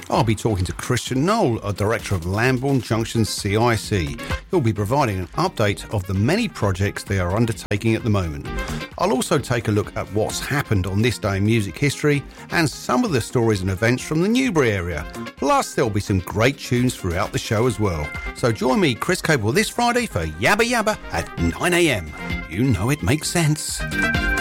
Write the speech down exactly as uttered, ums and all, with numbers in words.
I'll be talking to Christian Knoll, a director of Lambourne Junction C I C. He'll be providing an update of the many projects they are undertaking at the moment. I'll also take a look at what's happened on this day in music history and some of the stories and events from the Newbury area. Plus, there'll be some great tunes throughout the show as well. So join me, Chris Cable, this Friday for Yabba Yabba at nine a m. You know it makes sense.